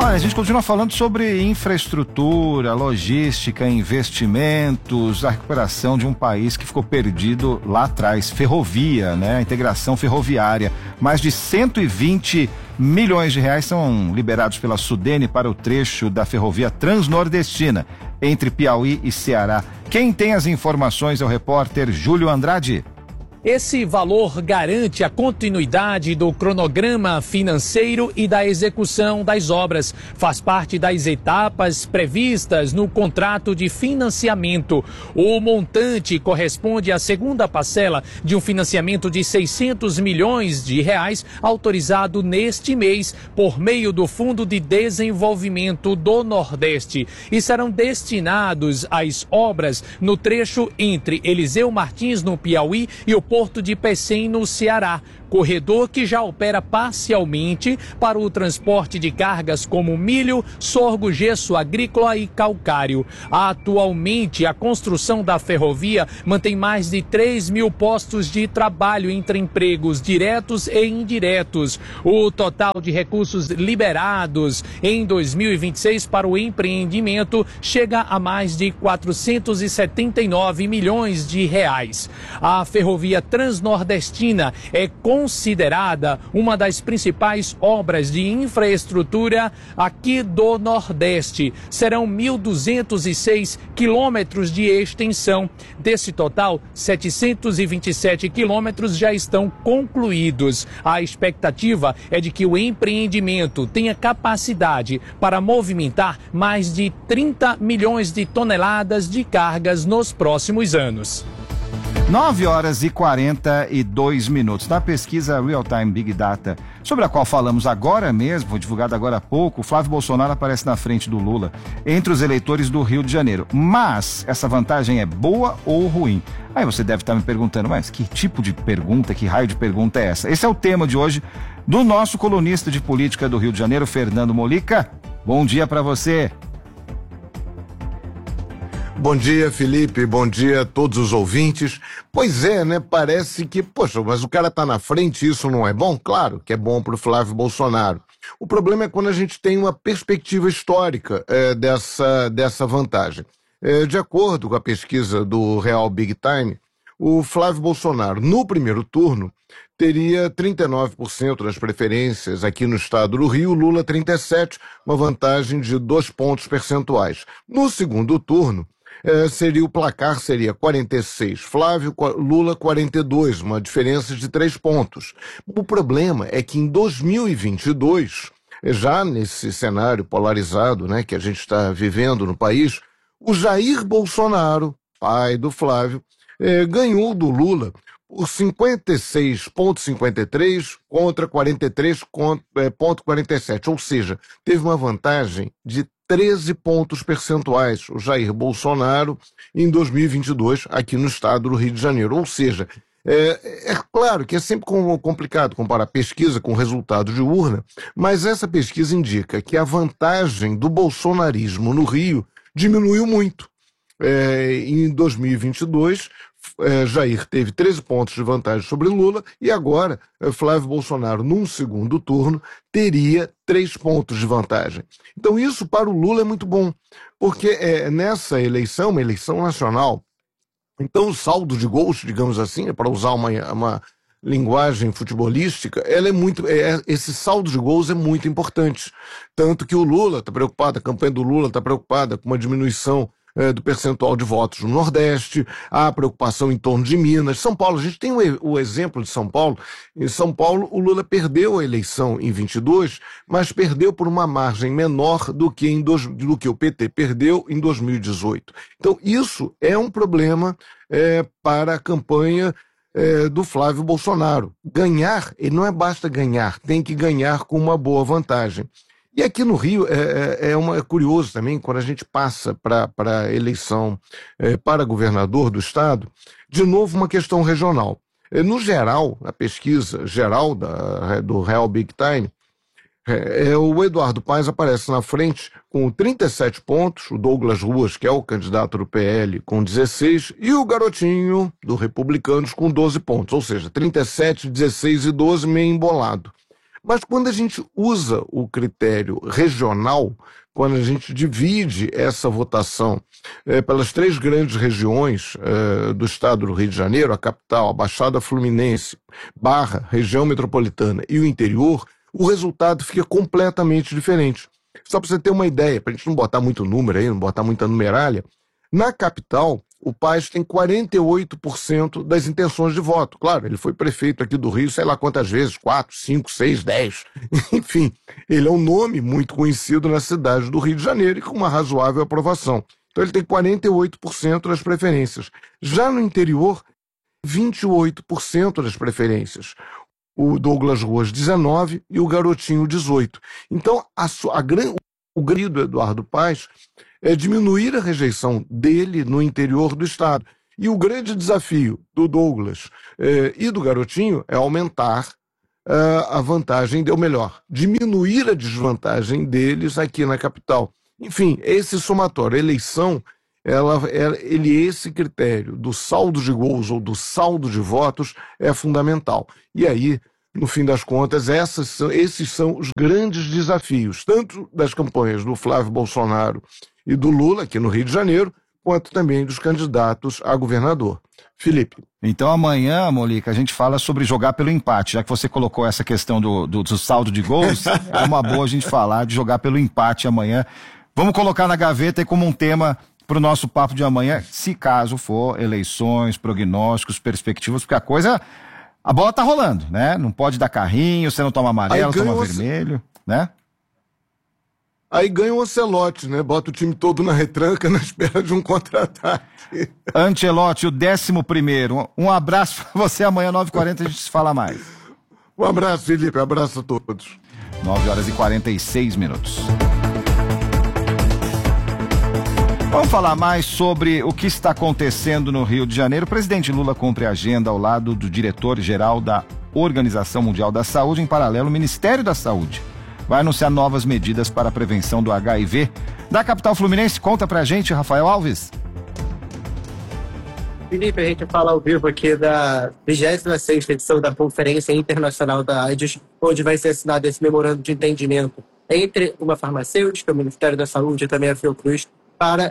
Olha, a gente continua falando sobre infraestrutura, logística, investimentos, a recuperação de um país que ficou perdido lá atrás, ferrovia, né? A integração ferroviária. Mais de 120 milhões de reais são liberados pela Sudene para o trecho da ferrovia transnordestina, entre Piauí e Ceará. Quem tem as informações é o repórter Júlio Andrade. Esse valor garante a continuidade do cronograma financeiro e da execução das obras. Faz parte das etapas previstas no contrato de financiamento. O montante corresponde à segunda parcela de um financiamento de 600 milhões de reais autorizado neste mês por meio do Fundo de Desenvolvimento do Nordeste e serão destinados às obras no trecho entre Eliseu Martins, no Piauí, e o Porto de Pecém, no Ceará. Corredor que já opera parcialmente para o transporte de cargas como milho, sorgo, gesso agrícola e calcário. Atualmente, a construção da ferrovia mantém mais de 3 mil postos de trabalho entre empregos diretos e indiretos. O total de recursos liberados em 2026 para o empreendimento chega a mais de 479 milhões de reais. A ferrovia transnordestina é considerada uma das principais obras de infraestrutura aqui do Nordeste. Serão 1.206 quilômetros de extensão. Desse total, 727 quilômetros já estão concluídos. A expectativa é de que o empreendimento tenha capacidade para movimentar mais de 30 milhões de toneladas de cargas nos próximos anos. 9h42. Na pesquisa Real Time Big Data, sobre a qual falamos agora mesmo, divulgada agora há pouco, Flávio Bolsonaro aparece na frente do Lula entre os eleitores do Rio de Janeiro. Mas essa vantagem é boa ou ruim? Aí você deve estar me perguntando, mas que tipo de pergunta, que raio de pergunta é essa? Esse é o tema de hoje do nosso colunista de política do Rio de Janeiro, Fernando Molica. Bom dia para você. Bom dia, Felipe, bom dia a todos os ouvintes. Pois é, né, parece que, poxa, mas o cara tá na frente, isso não é bom? Claro que é bom pro Flávio Bolsonaro. O problema é quando a gente tem uma perspectiva histórica dessa vantagem. De acordo com a pesquisa do Real Big Time, o Flávio Bolsonaro, no primeiro turno, teria 39% das preferências aqui no estado do Rio, Lula 37%, uma vantagem de 2 pontos percentuais. No segundo turno, o placar seria 46 Flávio, Lula 42, uma diferença de 3 pontos. O problema é que em 2022, já nesse cenário polarizado, né, que a gente está vivendo no país, o Jair Bolsonaro, pai do Flávio, ganhou do Lula por 56,53 contra 43,47, ou seja, teve uma vantagem de 13 pontos percentuais, o Jair Bolsonaro, em 2022, aqui no estado do Rio de Janeiro. Ou seja, é claro que é sempre complicado comparar pesquisa com resultado de urna, mas essa pesquisa indica que a vantagem do bolsonarismo no Rio diminuiu muito. Em 2022, Jair teve 13 pontos de vantagem sobre Lula e agora Flávio Bolsonaro, num segundo turno, teria 3 pontos de vantagem. Então isso para o Lula é muito bom, porque nessa eleição, uma eleição nacional, então o saldo de gols, digamos assim, para usar uma linguagem futebolística, esse saldo de gols é muito importante. Tanto que o Lula está preocupado, a campanha do Lula está preocupada com uma diminuição do percentual de votos no Nordeste, há preocupação em torno de Minas. São Paulo, a gente tem o exemplo de São Paulo. Em São Paulo, o Lula perdeu a eleição em 22, mas perdeu por uma margem menor do que o PT perdeu em 2018. Então, isso é um problema para a campanha do Flávio Bolsonaro. Ganhar, ele não basta ganhar, tem que ganhar com uma boa vantagem. E aqui no Rio é curioso também, quando a gente passa para a eleição para governador do estado, de novo uma questão regional. No geral, a pesquisa geral do Real Big Time, o Eduardo Paes aparece na frente com 37 pontos, o Douglas Ruas, que é o candidato do PL, com 16, e o garotinho do Republicanos com 12 pontos, ou seja, 37, 16 e 12, meio embolado. Mas quando a gente usa o critério regional, quando a gente divide essa votação pelas 3 grandes regiões do estado do Rio de Janeiro, a capital, a Baixada Fluminense, região metropolitana e o interior, o resultado fica completamente diferente. Só para você ter uma ideia, para a gente não botar muito número aí, não botar muita numeralha, na capital, o Paes tem 48% das intenções de voto. Claro, ele foi prefeito aqui do Rio, sei lá quantas vezes, 4, 5, 6, 10. Enfim, ele é um nome muito conhecido na cidade do Rio de Janeiro e com uma razoável aprovação. Então ele tem 48% das preferências. Já no interior, 28% das preferências. O Douglas Ruas, 19%, e o Garotinho, 18%. Então, o grande do Eduardo Paes é diminuir a rejeição dele no interior do estado. E o grande desafio do Douglas e do Garotinho é aumentar a vantagem, ou melhor, diminuir a desvantagem deles aqui na capital. Enfim, esse somatório, a eleição, esse critério do saldo de gols ou do saldo de votos é fundamental. E aí, no fim das contas, esses são os grandes desafios, tanto das campanhas do Flávio Bolsonaro e do Lula, aqui no Rio de Janeiro, quanto também dos candidatos a governador. Felipe. Então amanhã, Molica, a gente fala sobre jogar pelo empate, já que você colocou essa questão do saldo de gols, é uma boa a gente falar de jogar pelo empate amanhã. Vamos colocar na gaveta aí como um tema para o nosso papo de amanhã, se caso for eleições, prognósticos, perspectivas, porque a bola tá rolando, né? Não pode dar carrinho, você não toma amarelo, toma vermelho, né? Aí ganha o Ancelotti, né? Bota o time todo na retranca na espera de um contra-ataque. Ancelotti, o 11º. Um abraço pra você, amanhã 9h40 a gente se fala mais. Um abraço, Felipe, um abraço a todos. 9h46. Vamos falar mais sobre o que está acontecendo no Rio de Janeiro. O presidente Lula cumpre a agenda ao lado do diretor-geral da Organização Mundial da Saúde. Em paralelo, o Ministério da Saúde vai anunciar novas medidas para a prevenção do HIV. Da capital fluminense, conta pra gente, Rafael Alves. Felipe, a gente fala ao vivo aqui da 26ª edição da Conferência Internacional da AIDS, onde vai ser assinado esse memorando de entendimento entre uma farmacêutica, o Ministério da Saúde e também a Fiocruz, para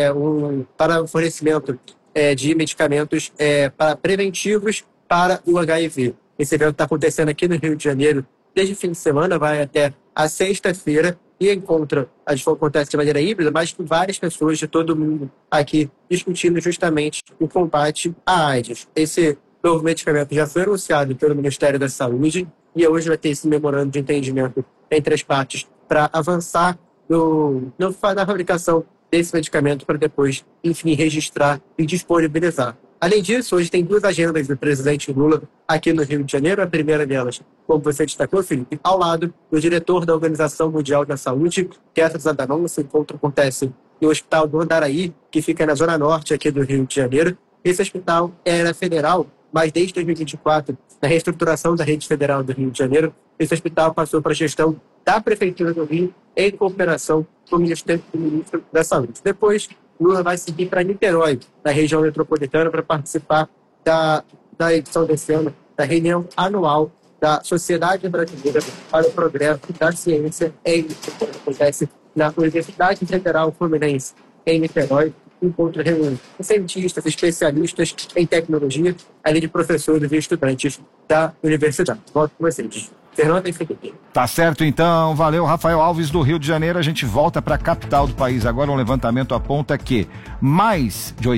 o fornecimento de medicamentos para preventivos para o HIV. Esse evento está acontecendo aqui no Rio de Janeiro desde o fim de semana, vai até a sexta-feira, e acontece de maneira híbrida, mas com várias pessoas de todo mundo aqui discutindo justamente o combate à AIDS. Esse novo medicamento já foi anunciado pelo Ministério da Saúde e hoje vai ter esse memorando de entendimento entre as partes para avançar na fabricação desse medicamento para depois, enfim, registrar e disponibilizar. Além disso, hoje tem 2 agendas do presidente Lula aqui no Rio de Janeiro. A primeira delas, como você destacou, Felipe, ao lado do diretor da Organização Mundial da Saúde, Tedros Adhanom. Esse encontro acontece no Hospital do Andaraí, que fica na zona norte aqui do Rio de Janeiro. Esse hospital era federal, mas desde 2024, na reestruturação da rede federal do Rio de Janeiro, esse hospital passou para a gestão da Prefeitura do Rio em cooperação com o Ministério da Saúde. Depois, Lula vai seguir para Niterói, na região metropolitana, para participar da edição desse ano, da reunião anual da Sociedade Brasileira para o Progresso da Ciência em Niterói. Acontece na Universidade Federal Fluminense, em Niterói. Encontra reuniões com cientistas, especialistas em tecnologia, além de professores e estudantes da universidade. Volto com vocês. Fernando e Felipe. Tá certo então, valeu Rafael Alves do Rio de Janeiro. A gente volta para a capital do país agora. Um levantamento aponta que mais de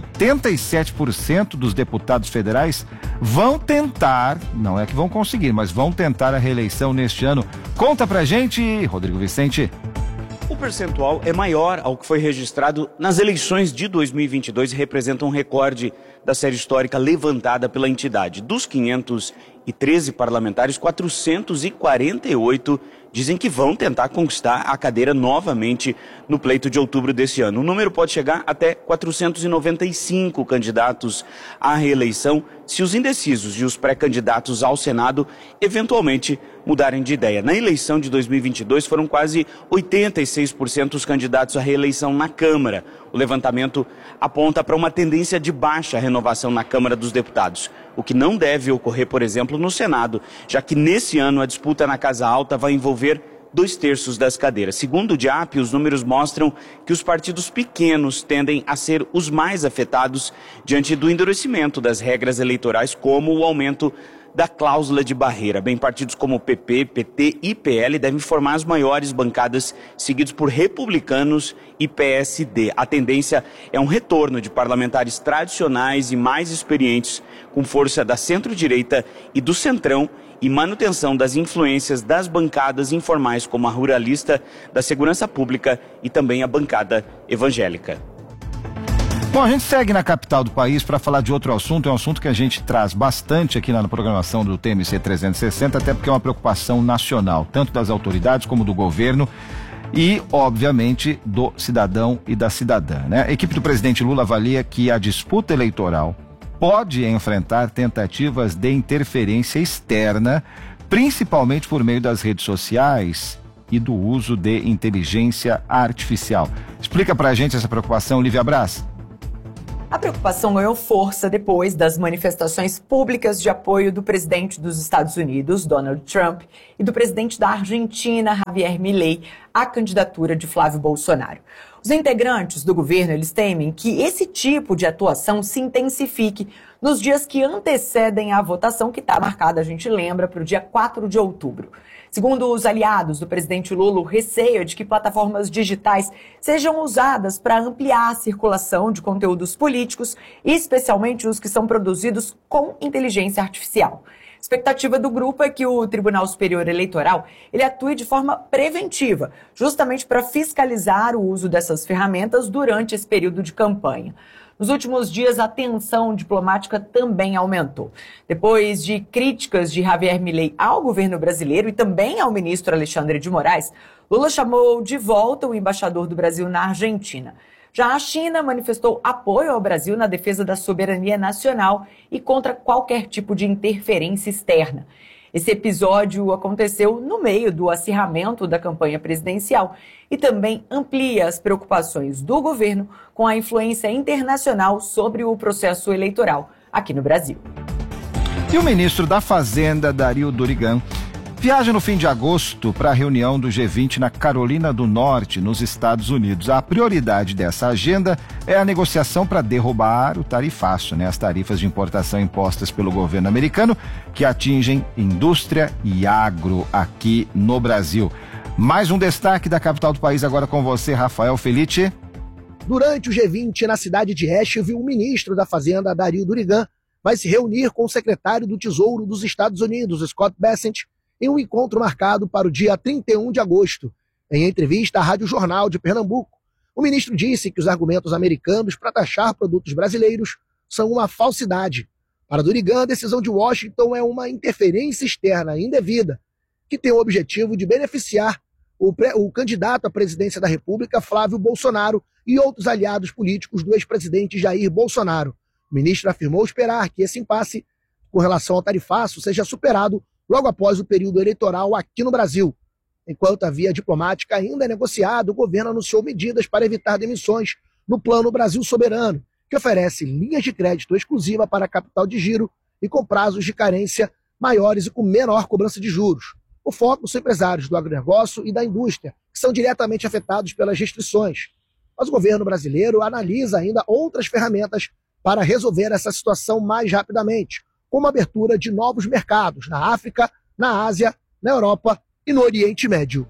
87% dos deputados federais vão tentar, não é que vão conseguir, mas vão tentar a reeleição neste ano. Conta pra gente, Rodrigo Vicente. O percentual é maior ao que foi registrado nas eleições de 2022 e representa um recorde da série histórica levantada pela entidade. Dos 513 parlamentares, 448 dizem que vão tentar conquistar a cadeira novamente no pleito de outubro desse ano. O número pode chegar até 495 candidatos à reeleição se os indecisos e os pré-candidatos ao Senado eventualmente mudarem de ideia. Na eleição de 2022 foram quase 86% os candidatos à reeleição na Câmara. O levantamento aponta para uma tendência de baixa renovação na Câmara dos Deputados. o que não deve ocorrer, por exemplo, no Senado, já que nesse ano a disputa na Casa Alta vai envolver 2/3 das cadeiras. Segundo o DIAP, os números mostram que os partidos pequenos tendem a ser os mais afetados diante do endurecimento das regras eleitorais, como o aumento da cláusula de barreira. Bem, partidos como PP, PT e PL devem formar as maiores bancadas, seguidos por republicanos e PSD. A tendência é um retorno de parlamentares tradicionais e mais experientes, com força da centro-direita e do centrão, e manutenção das influências das bancadas informais, como a ruralista, da segurança pública e também a bancada evangélica. Bom, a gente segue na capital do país para falar de outro assunto. É um assunto que a gente traz bastante aqui na programação do TMC 360, até porque é uma preocupação nacional, tanto das autoridades como do governo e, obviamente, do cidadão e da cidadã, né? A equipe do presidente Lula avalia que a disputa eleitoral pode enfrentar tentativas de interferência externa, principalmente por meio das redes sociais e do uso de inteligência artificial. Explica pra gente essa preocupação, Lívia Braz. A preocupação ganhou força depois das manifestações públicas de apoio do presidente dos Estados Unidos, Donald Trump, e do presidente da Argentina, Javier Milei, à candidatura de Flávio Bolsonaro. Os integrantes do governo, eles temem que esse tipo de atuação se intensifique nos dias que antecedem a votação, que está marcada, a gente lembra, para o dia 4 de outubro. Segundo os aliados do presidente Lula, o receio é de que plataformas digitais sejam usadas para ampliar a circulação de conteúdos políticos, especialmente os que são produzidos com inteligência artificial. A expectativa do grupo é que o Tribunal Superior Eleitoral ele atue de forma preventiva, justamente para fiscalizar o uso dessas ferramentas durante esse período de campanha. Nos últimos dias, a tensão diplomática também aumentou. Depois de críticas de Javier Milei ao governo brasileiro e também ao ministro Alexandre de Moraes, Lula chamou de volta o embaixador do Brasil na Argentina. Já a China manifestou apoio ao Brasil na defesa da soberania nacional e contra qualquer tipo de interferência externa. Esse episódio aconteceu no meio do acirramento da campanha presidencial e também amplia as preocupações do governo com a influência internacional sobre o processo eleitoral aqui no Brasil. E o ministro da Fazenda, Dario Durigan, viaja no fim de agosto para a reunião do G20 na Carolina do Norte, nos Estados Unidos. A prioridade dessa agenda é a negociação para derrubar o tarifaço, né? As tarifas de importação impostas pelo governo americano que atingem indústria e agro aqui no Brasil. Mais um destaque da capital do país agora com você, Rafael Felice. Durante o G20 na cidade de Asheville, o ministro da Fazenda, Dario Durigan, vai se reunir com o secretário do Tesouro dos Estados Unidos, Scott Bessent, em um encontro marcado para o dia 31 de agosto. Em entrevista à Rádio Jornal de Pernambuco, o ministro disse que os argumentos americanos para taxar produtos brasileiros são uma falsidade. Para Durigan, a decisão de Washington é uma interferência externa indevida, que tem o objetivo de beneficiar o candidato à presidência da República, Flávio Bolsonaro, e outros aliados políticos do ex-presidente Jair Bolsonaro. O ministro afirmou esperar que esse impasse com relação ao tarifaço seja superado logo após o período eleitoral aqui no Brasil. Enquanto a via diplomática ainda é negociada, o governo anunciou medidas para evitar demissões no Plano Brasil Soberano, que oferece linhas de crédito exclusiva para a capital de giro e com prazos de carência maiores e com menor cobrança de juros. O foco são empresários do agronegócio e da indústria, que são diretamente afetados pelas restrições. Mas o governo brasileiro analisa ainda outras ferramentas para resolver essa situação mais rapidamente, como a abertura de novos mercados na África, na Ásia, na Europa e no Oriente Médio.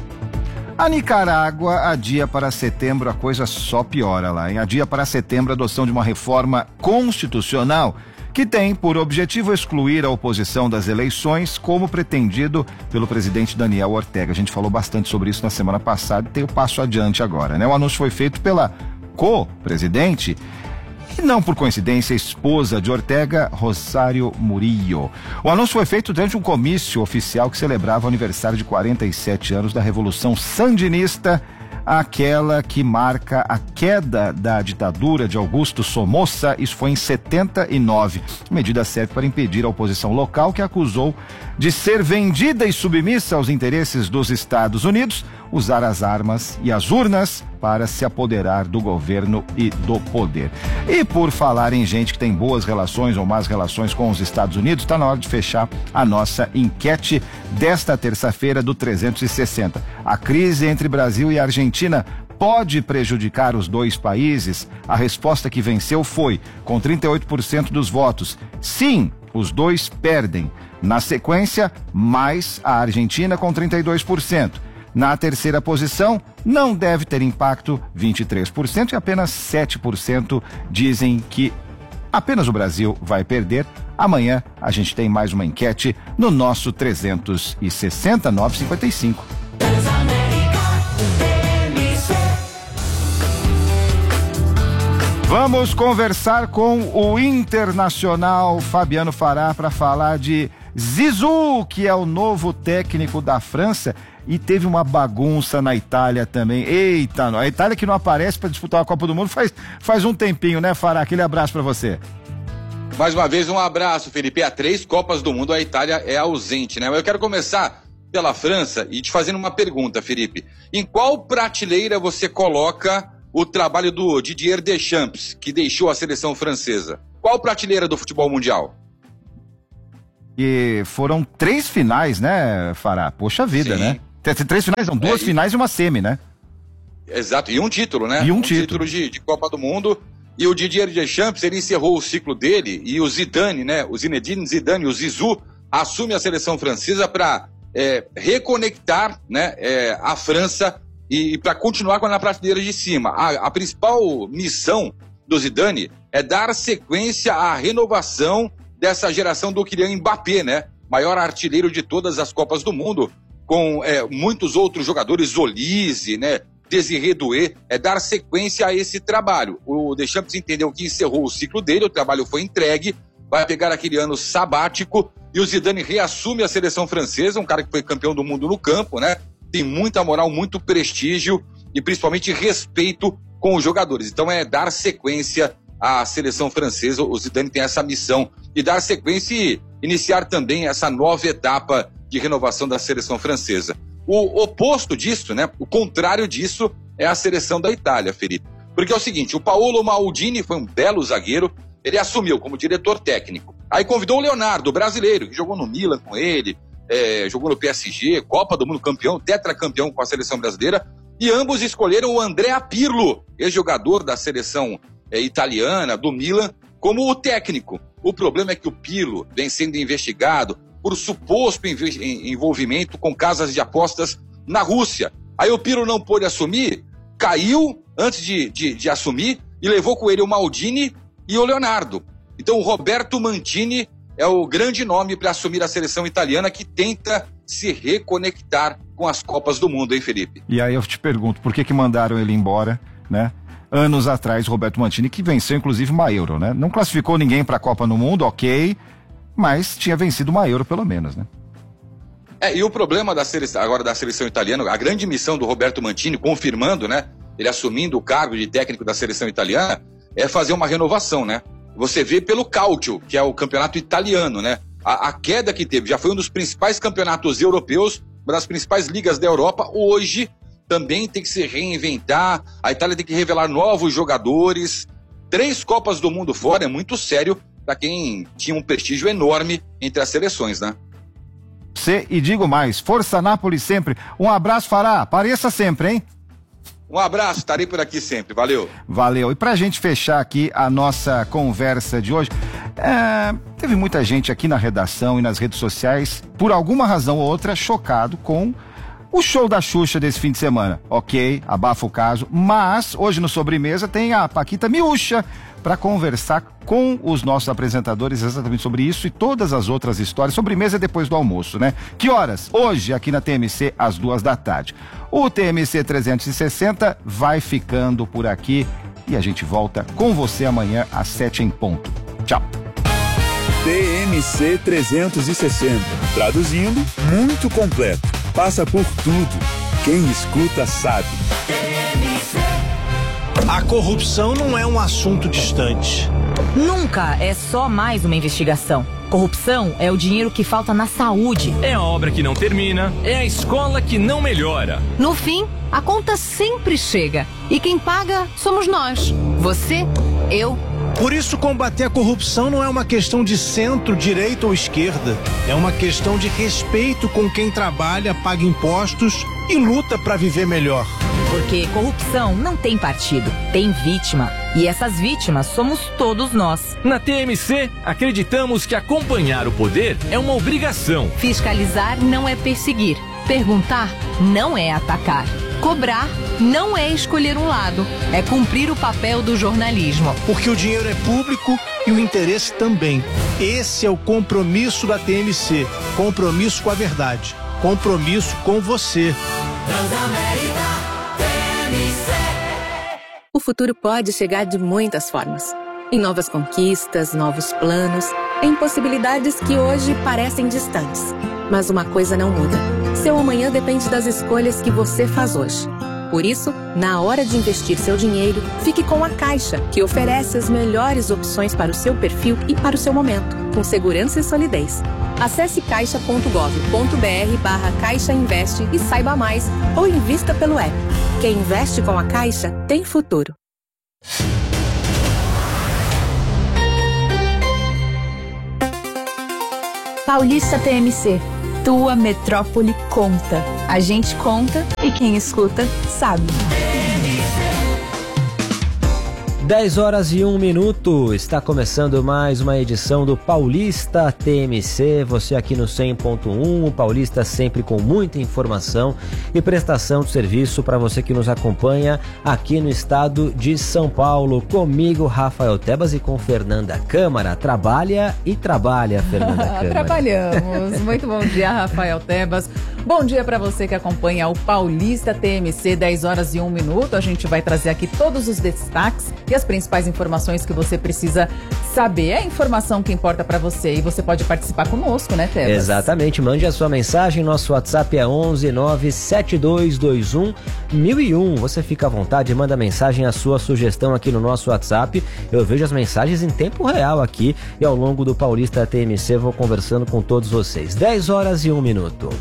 A Nicarágua adia para setembro, a coisa só piora lá, hein? Adia para setembro a adoção de uma reforma constitucional que tem por objetivo excluir a oposição das eleições, como pretendido pelo presidente Daniel Ortega. A gente falou bastante sobre isso na semana passada e tem o passo adiante agora, né? O anúncio foi feito pela co-presidente e não por coincidência, esposa de Ortega, Rosário Murillo. O anúncio foi feito durante um comício oficial que celebrava o aniversário de 47 anos da Revolução Sandinista aquela que marca a queda da ditadura de Augusto Somoza. Isso foi em 79. A medida serve para impedir a oposição local, que acusou de ser vendida e submissa aos interesses dos Estados Unidos, usar as armas e as urnas para se apoderar do governo e do poder. E por falar em gente que tem boas relações ou más relações com os Estados Unidos, está na hora de fechar a nossa enquete desta terça-feira do 360. A crise entre Brasil e Argentina pode prejudicar os dois países? A resposta que venceu foi, com 38% dos votos, sim, os dois perdem. Na sequência, mais a Argentina com 32%. Na terceira posição, não deve ter impacto, 23%, e apenas 7% dizem que apenas o Brasil vai perder. Amanhã a gente tem mais uma enquete no nosso 360 955. Vamos conversar com o internacional Fabiano Farah para falar de Zizou, que é o novo técnico da França, e teve uma bagunça na Itália também. Eita, a Itália que não aparece para disputar a Copa do Mundo faz um tempinho, né, Farah? Aquele abraço para você. Mais uma vez, um abraço, Felipe. Há 3 Copas do Mundo, a Itália é ausente, né? Eu quero começar pela França e te fazendo uma pergunta, Felipe. Em qual prateleira você coloca o trabalho do Didier Deschamps, que deixou a seleção francesa? Qual prateleira do futebol mundial? E foram 3 finais, né, Farah? Poxa vida, sim, né? 3 finais, não, 2 finais e uma semi, né? Exato, e um título, né? E um título de Copa do Mundo. E o Didier Deschamps, ele encerrou o ciclo dele, e o Zidane, né? O Zinedine Zidane, o Zizou, assume a seleção francesa para reconectar, né, a França e para continuar na prateleira de cima. A principal missão do Zidane é dar sequência à renovação dessa geração do Kylian Mbappé, né? Maior artilheiro de todas as Copas do Mundo, com muitos outros jogadores, Olise, né? Désiré Doué, dar sequência a esse trabalho. O Deschamps entendeu que encerrou o ciclo dele, o trabalho foi entregue, vai pegar aquele ano sabático, e o Zidane reassume a seleção francesa, um cara que foi campeão do mundo no campo, né? Tem muita moral, muito prestígio e principalmente respeito com os jogadores. Então é dar sequência à seleção francesa. O Zidane tem essa missão de dar sequência e iniciar também essa nova etapa de renovação da seleção francesa. O oposto disso, né? O contrário disso é a seleção da Itália, Felipe. Porque é o seguinte, o Paolo Maldini foi um belo zagueiro, ele assumiu como diretor técnico. Aí convidou o Leonardo, brasileiro, que jogou no Milan com ele, jogou no PSG, Copa do Mundo campeão, tetracampeão com a seleção brasileira, e ambos escolheram o Andrea Pirlo, ex-jogador da seleção italiana, do Milan, como o técnico. O problema é que o Pirlo vem sendo investigado por suposto envolvimento com casas de apostas na Rússia. Aí o Pirlo não pôde assumir, caiu antes de assumir e levou com ele o Maldini e o Leonardo. Então o Roberto Mantini é o grande nome para assumir a seleção italiana, que tenta se reconectar com as Copas do Mundo, hein, Felipe? E aí eu te pergunto, por que mandaram ele embora, né? Anos atrás, Roberto Mantini, que venceu inclusive uma Euro, né? Não classificou ninguém para a Copa no Mundo, ok, mas tinha vencido uma Euro pelo menos, né? E o problema da seleção italiana, a grande missão do Roberto Mantini, confirmando, né? Ele assumindo o cargo de técnico da seleção italiana, é fazer uma renovação, né? Você vê pelo Calcio, que é o campeonato italiano, né? A queda que teve, já foi um dos principais campeonatos europeus, uma das principais ligas da Europa, hoje também tem que se reinventar, a Itália tem que revelar novos jogadores, 3 Copas do Mundo fora, é muito sério para quem tinha um prestígio enorme entre as seleções, né? E digo mais, força Nápoles sempre. Um abraço, Farah, apareça sempre, hein? Um abraço, estarei por aqui sempre, valeu. Valeu, e pra gente fechar aqui a nossa conversa de hoje, teve muita gente aqui na redação e nas redes sociais, por alguma razão ou outra, chocado com o show da Xuxa desse fim de semana. Ok, abafa o caso, mas hoje no Sobremesa tem a Paquita Miúcha para conversar com os nossos apresentadores exatamente sobre isso e todas as outras histórias. Sobremesa é depois do almoço, né? Que horas? Hoje, aqui na TMC, às 14h. O TMC 360 vai ficando por aqui e a gente volta com você amanhã às 7h em ponto. Tchau. TMC 360. Traduzindo, muito completo. Passa por tudo. Quem escuta sabe. A corrupção não é um assunto distante. Nunca é só mais uma investigação. Corrupção é o dinheiro que falta na saúde. É a obra que não termina, é a escola que não melhora. No fim, a conta sempre chega. E quem paga somos nós. Você, eu. Por isso, combater a corrupção não é uma questão de centro, direita ou esquerda. É uma questão de respeito com quem trabalha, paga impostos e luta para viver melhor. Porque corrupção não tem partido, tem vítima. E essas vítimas somos todos nós. Na TMC, acreditamos que acompanhar o poder é uma obrigação. Fiscalizar não é perseguir. Perguntar não é atacar. Cobrar não é escolher um lado, é cumprir o papel do jornalismo. Porque o dinheiro é público e o interesse também. Esse é o compromisso da TMC. Compromisso com a verdade. Compromisso com você. Transamérica, TMC. O futuro pode chegar de muitas formas. Em novas conquistas, novos planos, em possibilidades que hoje parecem distantes. Mas uma coisa não muda. Seu amanhã depende das escolhas que você faz hoje. Por isso, na hora de investir seu dinheiro, fique com a Caixa, que oferece as melhores opções para o seu perfil e para o seu momento, com segurança e solidez. Acesse caixa.gov.br/Caixa Investe e saiba mais, ou invista pelo app. Quem investe com a Caixa tem futuro. Paulista TMC. Tua metrópole conta. A gente conta e quem escuta sabe. 10h01, está começando mais uma edição do Paulista TMC, você aqui no 100.1, o Paulista sempre com muita informação e prestação de serviço para você que nos acompanha aqui no estado de São Paulo, comigo Rafael Tebas e com Fernanda Câmara. Trabalha, Fernanda Câmara. Trabalhamos. Muito bom dia, Rafael Tebas. Bom dia para você que acompanha o Paulista TMC, 10h01. A gente vai trazer aqui todos os destaques e as principais informações que você precisa saber. É a informação que importa para você e você pode participar conosco, né, Tebas? Exatamente. Mande a sua mensagem. Nosso WhatsApp é 11 97221 1001. Você fica à vontade, manda mensagem, a sua sugestão aqui no nosso WhatsApp. Eu vejo as mensagens em tempo real aqui e ao longo do Paulista TMC vou conversando com todos vocês. 10h01.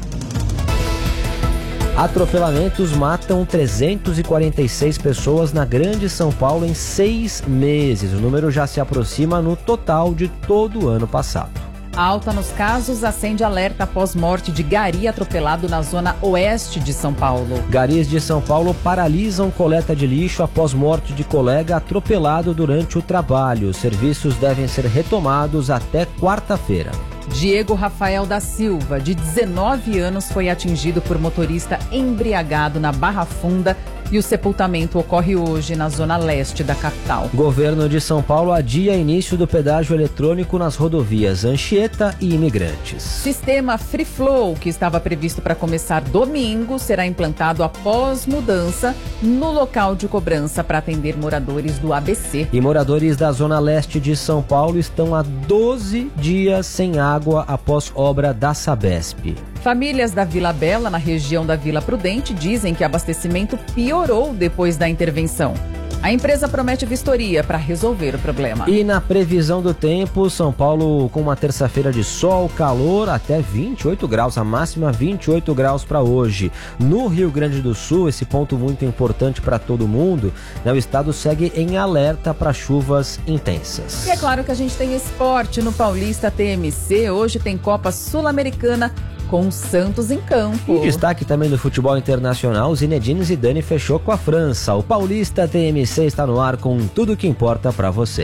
Atropelamentos matam 346 pessoas na Grande São Paulo em 6 meses. O número já se aproxima no total de todo o ano passado. Alta nos casos acende alerta após morte de gari atropelado na zona oeste de São Paulo. Garis de São Paulo paralisam coleta de lixo após morte de colega atropelado durante o trabalho. Os serviços devem ser retomados até quarta-feira. Diego Rafael da Silva, de 19 anos, foi atingido por motorista embriagado na Barra Funda e o sepultamento ocorre hoje na zona leste da capital. Governo de São Paulo adia início do pedágio eletrônico nas rodovias Anchieta e Imigrantes. Sistema Free Flow, que estava previsto para começar domingo, será implantado após mudança no local de cobrança para atender moradores do ABC. E moradores da zona leste de São Paulo estão há 12 dias sem água após obra da Sabesp. Famílias da Vila Bela, na região da Vila Prudente, dizem que o abastecimento piorou depois da intervenção. A empresa promete vistoria para resolver o problema. E na previsão do tempo, São Paulo com uma terça-feira de sol, calor, até 28 graus, a máxima 28 graus para hoje. No Rio Grande do Sul, esse ponto muito importante para todo mundo, né, o estado segue em alerta para chuvas intensas. E é claro que a gente tem esporte no Paulista TMC, hoje tem Copa Sul-Americana com o Santos em campo. E destaque também do futebol internacional, Zinedine Zidane fechou com a França. O Paulista TMC está no ar com tudo o que importa para você.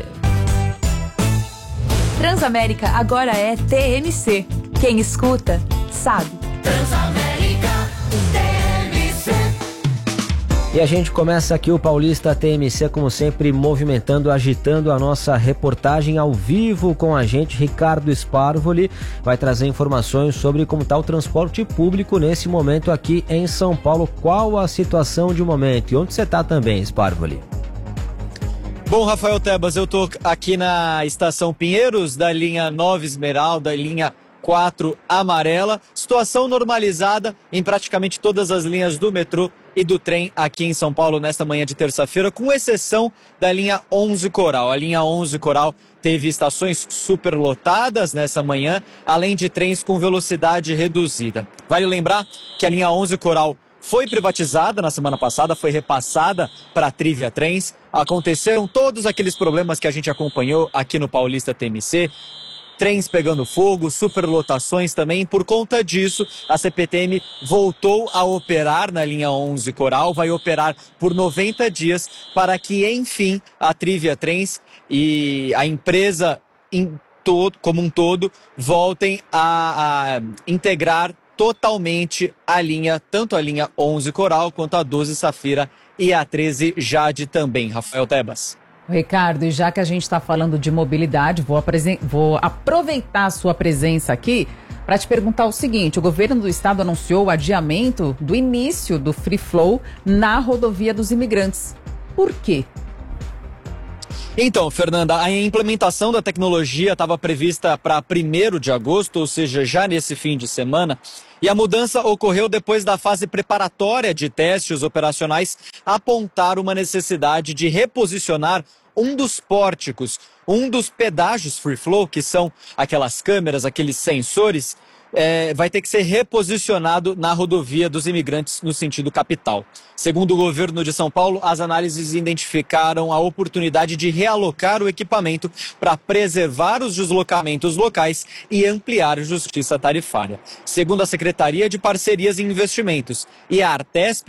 Transamérica agora é TMC. Quem escuta, sabe. Transamérica, TMC. E a gente começa aqui o Paulista TMC, como sempre, movimentando, agitando a nossa reportagem ao vivo com a gente. Ricardo Sparvoli vai trazer informações sobre como está o transporte público nesse momento aqui em São Paulo. Qual a situação de momento? E onde você está também, Sparvoli? Bom, Rafael Tebas, eu estou aqui na Estação Pinheiros, da linha Nova Esmeralda, linha 4 amarela. Situação normalizada em praticamente todas as linhas do metrô e do trem aqui em São Paulo nesta manhã de terça-feira, com exceção da linha 11 Coral. A linha 11 Coral teve estações superlotadas nessa manhã, além de trens com velocidade reduzida. Vale lembrar que a linha 11 Coral foi privatizada na semana passada, foi repassada para a Trivia Trens. Aconteceram todos aqueles problemas que a gente acompanhou aqui no Paulista TMC. Trens pegando fogo, superlotações também. Por conta disso, a CPTM voltou a operar na linha 11 Coral, vai operar por 90 dias para que, enfim, a Trivia Trens e a empresa como um todo voltem a integrar totalmente a linha, tanto a linha 11 Coral quanto a 12 Safira e a 13 Jade também. Rafael Tebas. Ricardo, e já que a gente está falando de mobilidade, vou aproveitar a sua presença aqui para te perguntar o seguinte: o governo do estado anunciou o adiamento do início do Free Flow na rodovia dos imigrantes. Por quê? Então, Fernanda, a implementação da tecnologia estava prevista para 1º de agosto, ou seja, já nesse fim de semana, e a mudança ocorreu depois da fase preparatória de testes operacionais apontar uma necessidade de reposicionar um dos pórticos, um dos pedágios Free Flow, que são aquelas câmeras, aqueles sensores, vai ter que ser reposicionado na rodovia dos imigrantes no sentido capital. Segundo o governo de São Paulo, as análises identificaram a oportunidade de realocar o equipamento para preservar os deslocamentos locais e ampliar a justiça tarifária. Segundo a Secretaria de Parcerias e Investimentos e a Artesp,